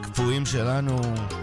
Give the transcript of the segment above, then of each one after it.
קפואים שלנו,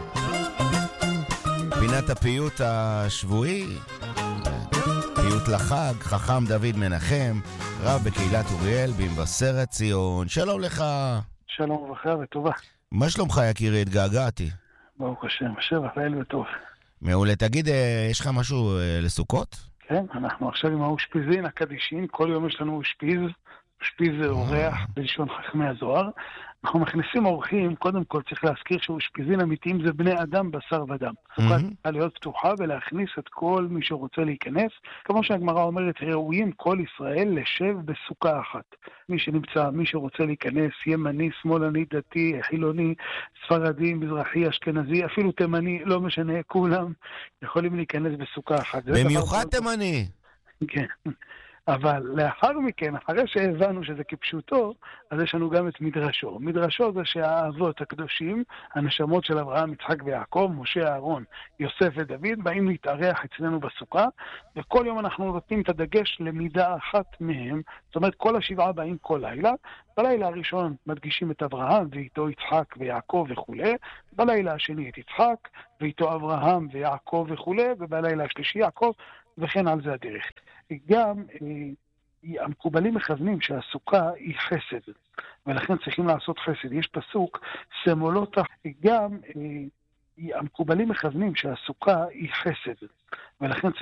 פינת הפיוט השבועי, פיוט לחג, חכם דוד מנחם, רב בקהילת אוריאל במבשרת ציון. שלום לך. שלום וברכה וטובה. מה שלומך יקירי? התגעגעתי. ברוך השם, שבח לאל וטוב. מעולה. תגיד, יש לך משהו לסוכות? כן, אנחנו עכשיו עם האושפיזין הקדישין, כל יום יש לנו אושפיז אורח בלשון חכמי הזוהר. אנחנו מכניסים אורחים, קודם כל צריך להזכיר שאושפיזין אמיתיים זה בני אדם בשר ודם. סוכה צריכה להיות פתוחה ולהכניס את כל מי שרוצה להיכנס. כמו שהגמרא אומרת, ראויים כל ישראל לשב בסוכה אחת. מי שנמצא, מי שרוצה להיכנס, ימני, שמאלני, דתי, חילוני, ספרדי, מזרחי, אשכנזי, אפילו תימני, לא משנה, כולם יכולים להיכנס בסוכה אחת. במיוחד תימני. כן. אבל לאחר מכן, אחרי שהבנו שזה כפשוטו, אז יש לנו גם את מדרשו. מדרשו זה שהאבות הקדושים, הנשמות של אברהם, יצחק ויעקב, משה, אהרון, יוסף ודוד, באים להתארח אצלנו בסוכה, וכל יום אנחנו נותנים את הדגש למידה אחת מהם, זאת אומרת כל השבעה באים כל לילה, בלילה הראשון מדגישים את אברהם ואיתו יצחק ויעקב וכו', בלילה השני את יצחק ואיתו אברהם ויעקב וכו', ובלילה השלישי יעקב, וכן על זה הדרך. גם המקובלים מכוונים שהסוכה היא חסד, ולכן צריכים לעשות חסד. יש פסוק, סמולותה, גם המקובלים מכוונים שהסוכה היא חסד, ולכן